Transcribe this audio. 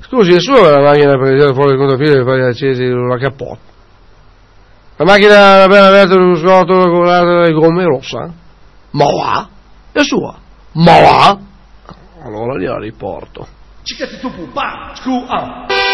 Scusi, è sua la macchina per tirare fuori il controfilo e fare accesi la cappotta? La macchina appena aperta sullo scotto colorata dalle gomme rossa? Ma va? È sua? Ma va? Allora gliela riporto. Ciccati tu, pa, scu,